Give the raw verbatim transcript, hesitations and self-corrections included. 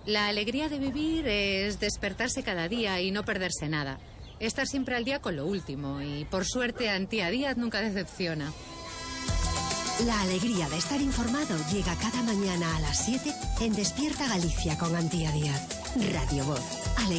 La alegría de vivir es despertarse cada día y no perderse nada. Estar siempre al día con lo último y, por suerte, Antía Díaz nunca decepciona. La alegría de estar informado llega cada mañana a las siete en Despierta Galicia con Antía Díaz. Radio Voz.